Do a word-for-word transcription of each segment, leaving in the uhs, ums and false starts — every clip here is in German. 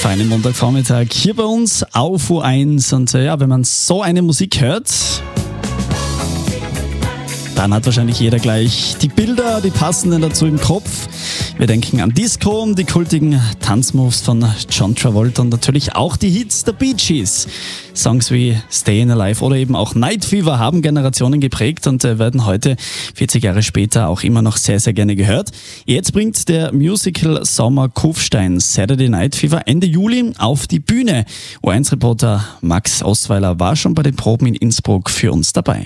feinen Montagvormittag hier bei uns auf U eins. Und äh, ja, wenn man so eine Musik hört, dann hat wahrscheinlich jeder gleich die Bilder, die passenden dazu im Kopf. Wir denken an Disco, die kultigen Tanzmoves von John Travolta und natürlich auch die Hits der Bee Gees. Songs wie Stayin' Alive oder eben auch Night Fever haben Generationen geprägt und werden heute, vierzig Jahre später, auch immer noch sehr, sehr gerne gehört. Jetzt bringt der Musical Sommer Kufstein Saturday Night Fever Ende Juli auf die Bühne. U eins Reporter Max Ostweiler war schon bei den Proben in Innsbruck für uns dabei.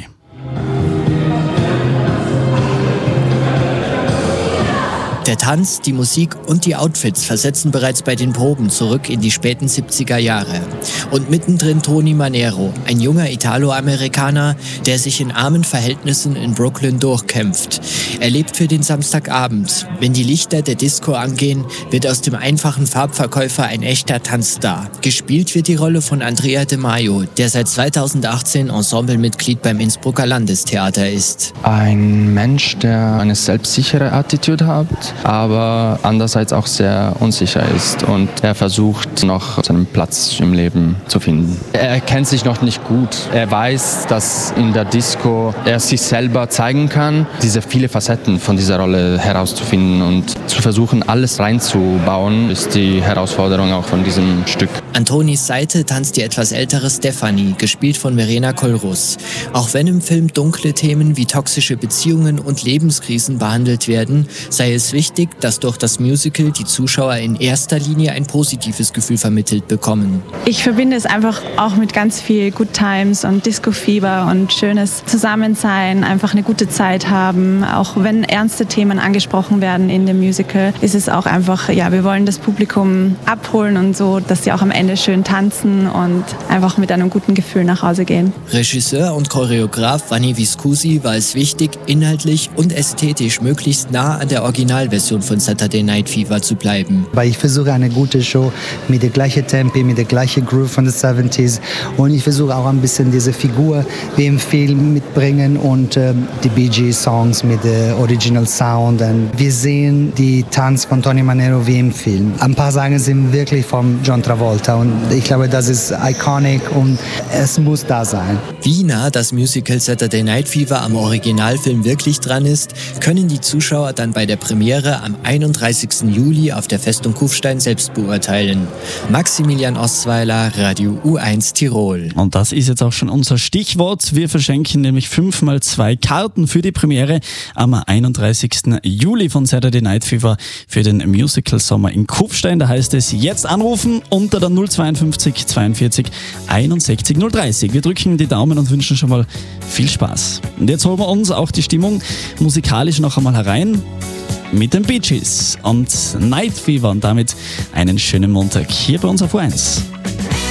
Der Tanz, die Musik und die Outfits versetzen bereits bei den Proben zurück in die späten siebziger Jahre. Und mittendrin Tony Manero, ein junger Italo-Amerikaner, der sich in armen Verhältnissen in Brooklyn durchkämpft. Er lebt für den Samstagabend. Wenn die Lichter der Disco angehen, wird aus dem einfachen Farbverkäufer ein echter Tanzstar. Gespielt wird die Rolle von Andrea De Maio, der seit zweitausendachtzehn Ensemblemitglied beim Innsbrucker Landestheater ist. Ein Mensch, der eine selbstsichere Attitude hat, aber andererseits auch sehr unsicher ist und er versucht noch seinen Platz im Leben zu finden. Er kennt sich noch nicht gut. Er weiß, dass in der Disco er sich selber zeigen kann, diese viele Facetten von dieser Rolle herauszufinden und zu versuchen, alles reinzubauen, ist die Herausforderung auch von diesem Stück. An Tonis Seite tanzt die etwas ältere Stefanie, gespielt von Verena Kollruss. Auch wenn im Film dunkle Themen wie toxische Beziehungen und Lebenskrisen behandelt werden, sei es wichtig, dass durch das Musical die Zuschauer in erster Linie ein positives Gefühl vermittelt bekommen. Ich verbinde es einfach auch mit ganz viel Good Times und Disco-Fieber und schönes Zusammensein, einfach eine gute Zeit haben. Auch wenn ernste Themen angesprochen werden in dem Musical, ist es auch einfach, ja, wir wollen das Publikum abholen und so, dass sie auch am Ende schön tanzen und einfach mit einem guten Gefühl nach Hause gehen. Regisseur und Choreograf Vanni Viscusi war es wichtig, inhaltlich und ästhetisch möglichst nah an der Originalversion von Saturday Night Fever zu bleiben. Weil ich versuche eine gute Show mit der gleichen Tempi, mit der gleichen Groove von den siebziger und ich versuche auch ein bisschen diese Figur wie im Film mitbringen und äh, die Bee Gees Songs mit der Original Sound. Und wir sehen die Tanz von Tony Manero wie im Film. Ein paar Sachen sind wirklich von John Travolta und ich glaube, das ist iconic und es muss da sein. Wie nah das Musical Saturday Night Fever am Originalfilm wirklich dran ist, können die Zuschauer dann bei der Premiere am einunddreißigsten Juli auf der Festung Kufstein selbst beurteilen. Maximilian Ostweiler, Radio U eins Tirol. Und das ist jetzt auch schon unser Stichwort. Wir verschenken nämlich fünf mal zwei Karten für die Premiere am einunddreißigsten Juli von Saturday Night Fever für den Musical Sommer in Kufstein. Da heißt es jetzt anrufen unter der null zweiundfünfzig zweiundvierzig einundsechzig null dreißig. Wir drücken die Daumen und wünschen schon mal viel Spaß. Und jetzt holen wir uns auch die Stimmung musikalisch noch einmal herein mit den Bee Gees und Night Fever und damit einen schönen Montag hier bei uns auf U eins.